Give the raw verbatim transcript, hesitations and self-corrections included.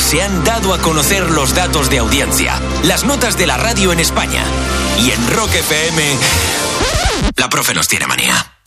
se han dado a conocer los datos de audiencia, las notas de la radio en España. Y en Rock F M, la profe nos tiene manía.